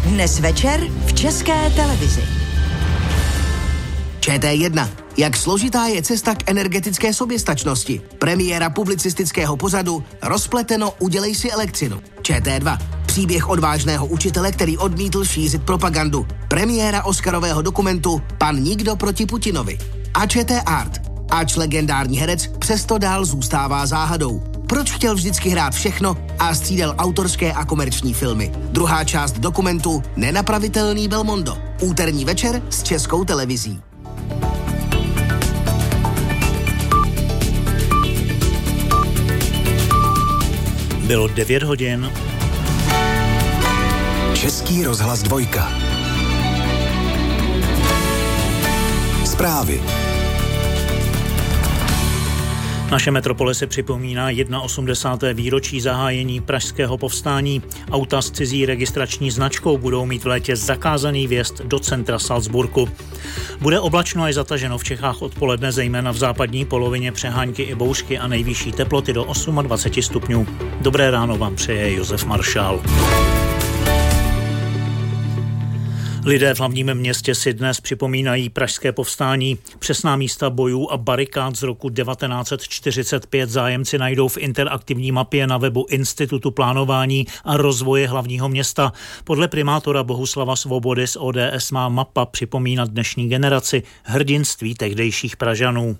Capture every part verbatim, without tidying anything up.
Dnes večer v České televizi. Č T jedna. Jak složitá je cesta k energetické soběstačnosti? Premiéra publicistického pořadu Rozpleteno, udělej si elektřinu. Č T dva. Příběh odvážného učitele, který odmítl šířit propagandu. Premiéra oscarového dokumentu Pan nikdo proti Putinovi. A Č T Art. Ač legendární herec přesto dál zůstává záhadou. Proč chtěl vždycky hrát všechno a střídal autorské a komerční filmy? Druhá část dokumentu Nenapravitelný Belmondo. Úterní večer s Českou televizí. Bylo devět hodin. Český rozhlas dvojka. Zprávy. Naše metropole se připomíná osmdesátého první výročí zahájení pražského povstání. Auta s cizí registrační značkou budou mít v létě zakázaný vjezd do centra Salzburgu. Bude oblačno a zataženo v Čechách odpoledne, zejména v západní polovině, přehánky i bouřky a nejvyšší teploty do dvacet osm stupňů. Dobré ráno vám přeje Josef Maršál. Lidé v hlavním městě si dnes připomínají pražské povstání. Přesná místa bojů a barikád z roku devatenáct set čtyřicet pět zájemci najdou v interaktivní mapě na webu Institutu plánování a rozvoje hlavního města. Podle primátora Bohuslava Svobody z O D S má mapa připomínat dnešní generaci hrdinství tehdejších Pražanů.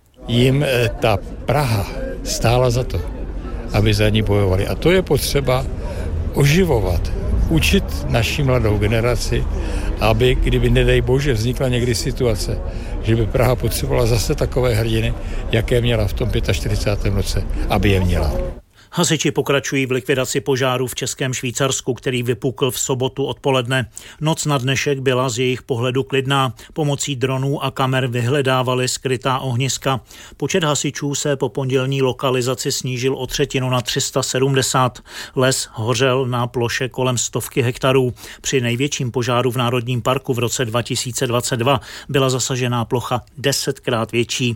Jim ta Praha stála za to, aby za ní bojovali. A to je potřeba oživovat. Učit naši mladou generaci, aby, kdyby, nedej bože, vznikla někdy situace, že by Praha potřebovala zase takové hrdiny, jaké měla v tom čtyřicátém pátém roce, aby je měla. Hasiči pokračují v likvidaci požáru v Českém Švýcarsku, který vypukl v sobotu odpoledne. Noc na dnešek byla z jejich pohledu klidná. Pomocí dronů a kamer vyhledávali skrytá ohniska. Počet hasičů se po pondělní lokalizaci snížil o třetinu na tři sta sedmdesát. Les hořel na ploše kolem stovky hektarů. Při největším požáru v Národním parku v roce dva tisíce dvacet dva byla zasažená plocha desetkrát větší.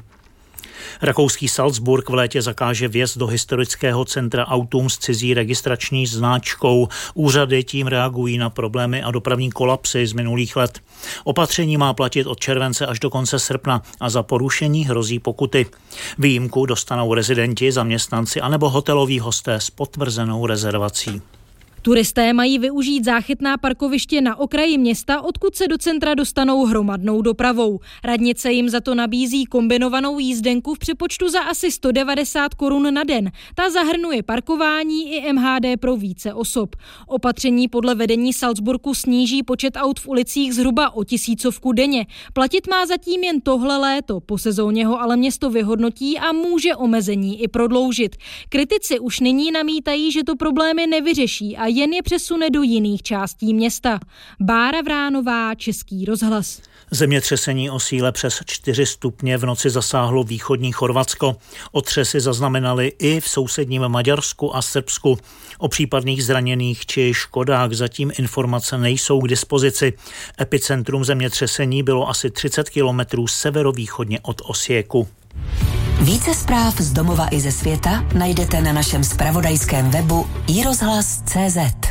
Rakouský Salzburg v létě zakáže vjezd do historického centra autům s cizí registrační značkou. Úřady tím reagují na problémy a dopravní kolapsy z minulých let. Opatření má platit od července až do konce srpna a za porušení hrozí pokuty. Výjimku dostanou rezidenti, zaměstnanci anebo hoteloví hosté s potvrzenou rezervací. Turisté mají využít záchytná parkoviště na okraji města, odkud se do centra dostanou hromadnou dopravou. Radnice jim za to nabízí kombinovanou jízdenku v přepočtu za asi sto devadesát korun na den. Ta zahrnuje parkování i M H D pro více osob. Opatření podle vedení Salzburgu sníží počet aut v ulicích zhruba o tisícovku denně. Platit má zatím jen tohle léto, po sezóně ho ale město vyhodnotí a může omezení i prodloužit. Kritici už nyní namítají, že to problémy nevyřeší a jen je přesune do jiných částí města. Bára Vránová, Český rozhlas. Zemětřesení o síle přes čtyři stupně v noci zasáhlo východní Chorvatsko. Otřesy zaznamenali i v sousedním Maďarsku a Srbsku. O případných zraněných či škodách zatím informace nejsou k dispozici. Epicentrum zemětřesení bylo asi třicet kilometrů severovýchodně od Osijeka. Více zpráv z domova i ze světa najdete na našem zpravodajském webu i rozhlas tečka cé zet.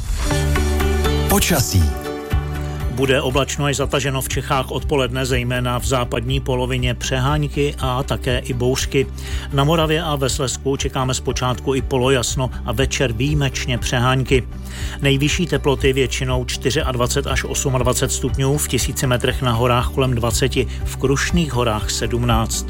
Počasí. Bude oblačno až zataženo v Čechách odpoledne, zejména v západní polovině přehánky a také i bouřky. Na Moravě a ve Slezsku čekáme zpočátku i polojasno a večer výjimečně přehánky. Nejvyšší teploty většinou dvacet čtyři až dvacet osm stupňů, v tisíci metrech na horách kolem dvacet, v Krušných horách sedmnáct.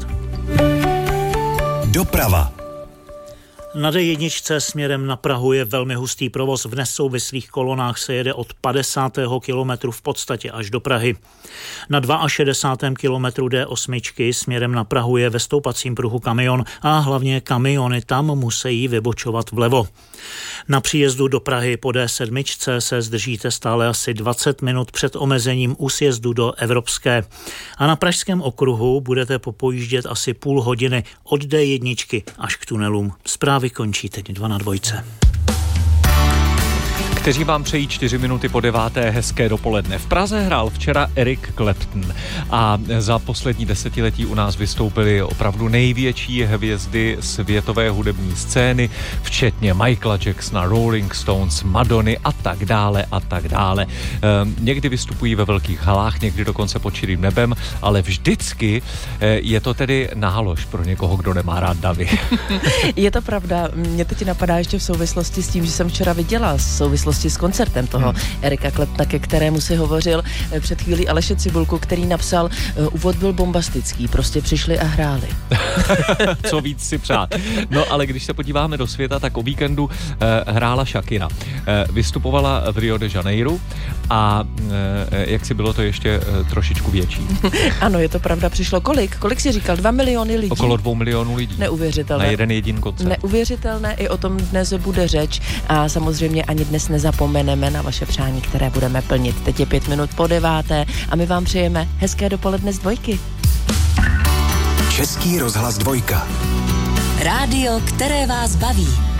Doprava. Na D jedna směrem na Prahu je velmi hustý provoz. V nesouvislých kolonách se jede od padesátého kilometru v podstatě až do Prahy. Na šedesátém druhém kilometru D osm směrem na Prahu je ve stoupacím pruhu kamion a hlavně kamiony tam musí vybočovat vlevo. Na příjezdu do Prahy po D sedm se zdržíte stále asi dvacet minut před omezením u sjezdu do Evropské. A na Pražském okruhu budete popojíždět asi půl hodiny od D jedna až k tunelům. Zprávy končí teď dva na dvojce. kteří vám přejí čtyři minuty po deváté hezké dopoledne. V Praze hrál včera Eric Clapton a za poslední desetiletí u nás vystoupily opravdu největší hvězdy světové hudební scény, včetně Michaela Jacksona, Rolling Stones, Madony a tak dále a tak dále. Ehm, někdy vystupují ve velkých halách, někdy dokonce pod širým nebem, ale vždycky je to tedy nálož pro někoho, kdo nemá rád davy. Je to pravda. Mě teď napadá ještě v souvislosti s tím, že jsem včera viděla v souvislosti s koncertem toho hmm. Erika Claptona, ke kterému si hovořil před chvílí Aleše Cibulku, který napsal, úvod byl bombastický, prostě přišli a hráli. Co víc si přát. No ale když se podíváme do světa, tak o víkendu eh, hrála Shakira. Eh, vystupovala v Rio de Janeiro a eh, jak si bylo to ještě eh, trošičku větší. Ano, je to pravda, přišlo kolik? Kolik si říkal? Dva miliony lidí? Okolo dvou milionů lidí. Neuvěřitelné. Na jeden jediný koncert. Neuvěřitelné, i o tom dnes bude řeč a samozřejmě ani dnes nezapomeneme na vaše přání, které budeme plnit. Teď je pět minut po deváté a my vám přejeme hezké dopoledne z dvojky. Český rozhlas dvojka. Rádio, které vás baví.